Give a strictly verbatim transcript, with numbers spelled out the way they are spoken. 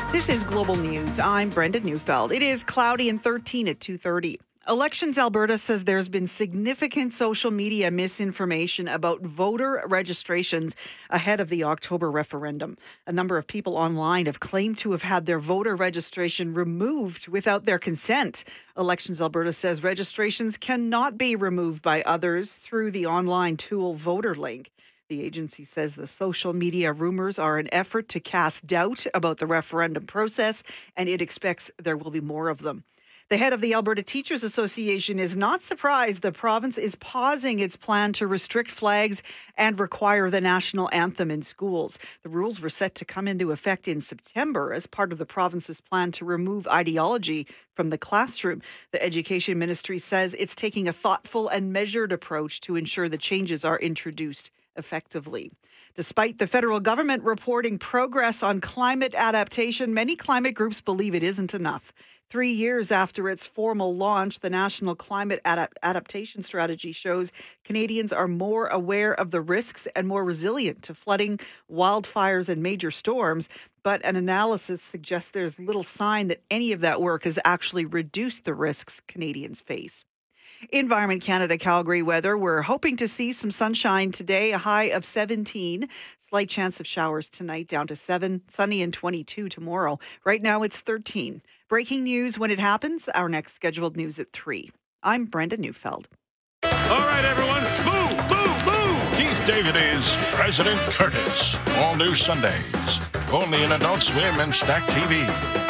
This is Global News. I'm Brenda Neufeld. It is cloudy and thirteen at two thirty. Elections Alberta says there's been significant social media misinformation about voter registrations ahead of the October referendum. A number of people online have claimed to have had their voter registration removed without their consent. Elections Alberta says registrations cannot be removed by others through the online tool VoterLink. The agency says the social media rumors are an effort to cast doubt about the referendum process, and it expects there will be more of them. The head of the Alberta Teachers Association is not surprised the province is pausing its plan to restrict flags and require the national anthem in schools. The rules were set to come into effect in September as part of the province's plan to remove ideology from the classroom. The Education Ministry says it's taking a thoughtful and measured approach to ensure the changes are introduced effectively. Despite the federal government reporting progress on climate adaptation, many climate groups believe it isn't enough. Three years after its formal launch, the National Climate Adap- Adaptation Strategy shows Canadians are more aware of the risks and more resilient to flooding, wildfires, and major storms. But an analysis suggests there's little sign that any of that work has actually reduced the risks Canadians face. Environment Canada Calgary weather. We're hoping to see some sunshine today, a high of seventeen. Slight chance of showers tonight, down to seven. Sunny and twenty-two tomorrow. Right now it's thirteen. Breaking news when it happens. Our next scheduled news at three. I'm Brenda Neufeld. All right, everyone. Boo, boo, boo. Keith David is President Curtis. All new Sundays. Only in Adult Swim and Stack T V.